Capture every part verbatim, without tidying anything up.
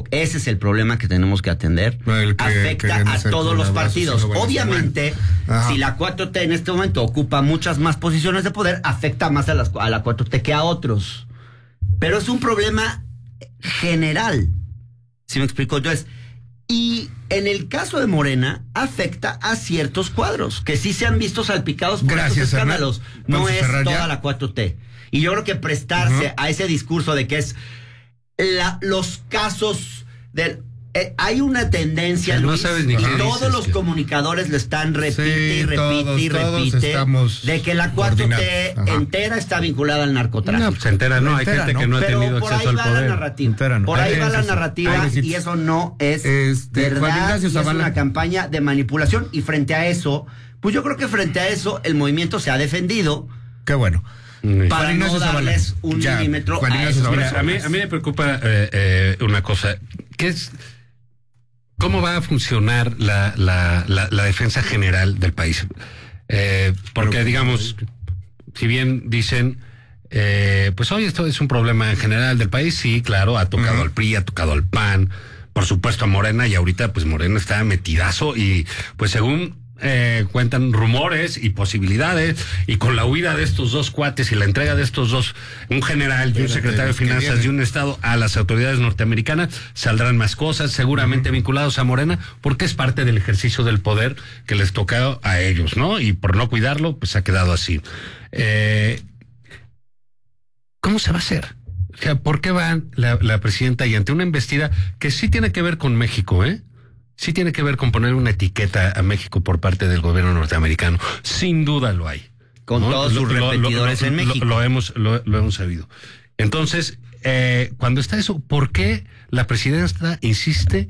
Ese es el problema que tenemos que atender. El que, Afecta que a todos los partidos. Obviamente, si la cuatro T en este momento ocupa muchas más posiciones de poder, afecta más a, las, a la cuatro T que a otros. Pero es un problema general. ¿Sí me explico? Entonces, y en el caso de Morena, afecta a ciertos cuadros que sí se han visto salpicados por Gracias, estos escándalos. No es toda ya. la cuatro T. Y yo creo que prestarse uh-huh. a ese discurso de que es la, los casos del... Eh, hay una tendencia, no Luis, sabes ni y qué todos dices, los que... comunicadores le están repite sí, y repite todos, y repite todos de que la cuatro T entera está vinculada al narcotráfico. No, pues entera no, hay entera, gente no, que no ha tenido por acceso ahí al va poder. La narrativa. Entera, no. Por ahí Hay va la veces, narrativa y eso no es este, verdad, y es Zavala. una campaña de manipulación, y frente a eso, pues yo creo que frente a eso el movimiento se ha defendido. Qué bueno. Para Juan no darles Zavala. un ya, milímetro Juan a eso. Mira, a mí, a mí me preocupa eh, eh, una cosa, que es cómo va a funcionar la, la, la, la defensa general del país. Eh, porque, Pero, digamos, si bien dicen, eh, pues hoy esto es un problema en general del país, sí, claro, ha tocado uh-huh. al P R I, ha tocado al P A N, por supuesto a Morena, y ahorita pues Morena está metidazo, y pues según... Eh, cuentan rumores y posibilidades, y con la huida de estos dos cuates y la entrega de estos dos, un general y un secretario de finanzas de un estado a las autoridades norteamericanas, saldrán más cosas, seguramente uh-huh. vinculados a Morena, porque es parte del ejercicio del poder que les toca a ellos, ¿no? Y por no cuidarlo, pues ha quedado así. Eh, ¿Cómo se va a hacer? O sea, ¿por qué va la, la presidenta y ante una embestida que sí tiene que ver con México, eh? Sí tiene que ver con poner una etiqueta a México por parte del gobierno norteamericano. Sin duda lo hay. Con ¿no? todos sus lo, repetidores lo, lo, en México. Lo, lo, hemos, lo, lo hemos sabido. Entonces, eh, cuando está eso, ¿por qué la presidenta insiste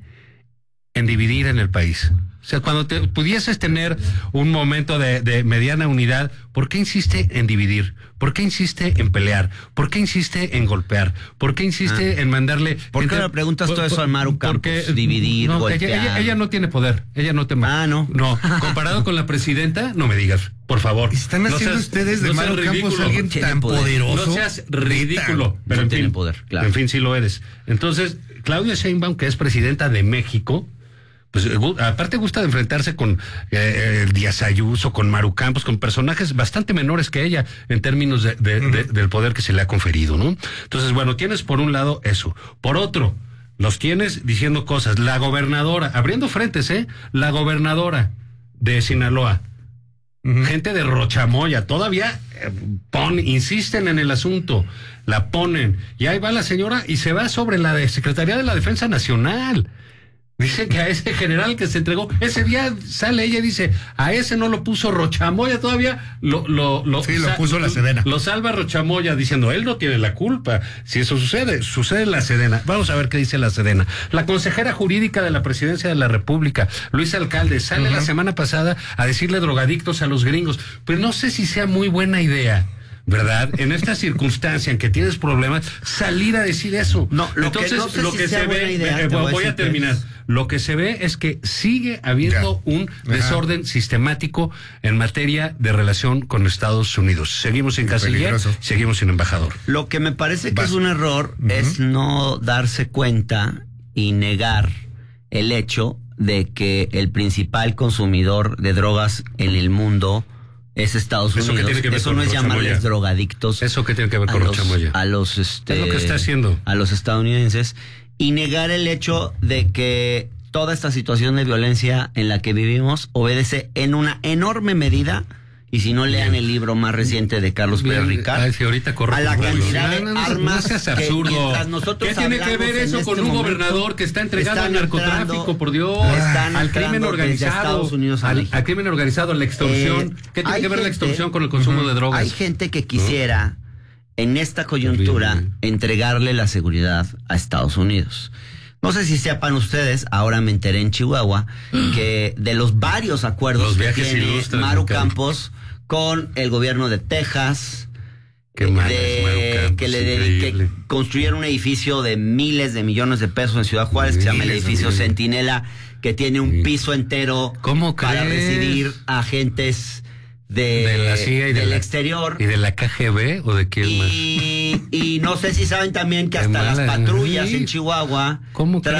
en dividir en el país? O sea, cuando te, pudieses tener un momento de, de mediana unidad, ¿por qué insiste en dividir? ¿Por qué insiste en pelear? ¿Por qué insiste en golpear? ¿Por qué insiste ah. en mandarle... ¿Por qué le preguntas por, todo eso a Maru Campos? Porque, dividir, no, golpear... Ella, ella, ella no tiene poder, ella no te... Ah, no. No, comparado con la presidenta, no me digas, por favor. ¿Están haciendo no seas, ustedes de no Maru Campos alguien tan poderoso? No seas ridículo. Pero no en tiene fin, poder, claro. En fin, sí lo eres. Entonces, Claudia Sheinbaum, que es presidenta de México... Pues aparte gusta de enfrentarse con eh, Díaz Ayuso, con Maru Campos, con personajes bastante menores que ella en términos de, de, uh-huh. de, del poder que se le ha conferido, ¿no? Entonces, bueno, tienes por un lado eso. Por otro, los tienes diciendo cosas. La gobernadora, abriendo frentes, ¿eh? La gobernadora de Sinaloa. Uh-huh. Gente de Rochamoya, todavía eh, pon, insisten en el asunto, la ponen. Y ahí va la señora y se va sobre la de Secretaría de la Defensa Nacional. Dice que a ese general que se entregó, ese día sale ella y dice, a ese no lo puso Rochamoya, todavía lo, lo, lo, sí, lo puso la Sedena. Lo salva Rochamoya diciendo, él no tiene la culpa. Si eso sucede, sucede en la Sedena. Vamos a ver qué dice la Sedena. La consejera jurídica de la Presidencia de la República, Luis Alcalde, sale uh-huh. la semana pasada a decirle drogadictos a los gringos, pero no sé si sea muy buena idea, ¿verdad? En esta circunstancia en que tienes problemas, salir a decir eso. No, lo Entonces, que no sé lo si que sea se buena ve, idea, eh, voy, voy a, a terminar. Es... Lo que se ve es que sigue habiendo ya. un desorden Ajá. sistemático en materia de relación con Estados Unidos. Seguimos sin canciller, seguimos sin embajador. Lo que me parece que Va. es un error uh-huh. es no darse cuenta y negar el hecho de que el principal consumidor de drogas en el mundo es Estados Eso Unidos. Que que Eso no es Rochamoya. llamarles drogadictos. Eso que tiene que ver con Rochamoya. A los, este, es lo que está haciendo. A los estadounidenses. Y negar el hecho de que toda esta situación de violencia en la que vivimos obedece en una enorme medida, y si no lean el libro más reciente de Carlos Pérez Ricard, Ay, si ahorita corre a la cantidad de no, no, armas no seas absurdo. Que ¿Qué tiene que ver eso con este un gobernador que está entregando al narcotráfico, entrando, por Dios, al crimen organizado, al, al crimen organizado, la extorsión? Eh, ¿Qué tiene que ver gente, la extorsión con el consumo uh-huh. de drogas? Hay gente que quisiera... ¿no? En esta coyuntura, entregarle la seguridad a Estados Unidos. No sé si sepan ustedes, ahora me enteré en Chihuahua, que de los varios acuerdos los que tiene Maru Campos con el gobierno de Texas, Qué de, mal es Maru Campos, que le dedique, construyeron un edificio de miles de millones de pesos en Ciudad Juárez, miles que se llama el edificio Centinela, que tiene un piso entero para recibir agentes... De, de la C I A y del de la, exterior. ¿Y de la K G B o de quién y, más? Y no sé si saben también que hasta mala, las patrullas ¿sí? en Chihuahua... ¿Cómo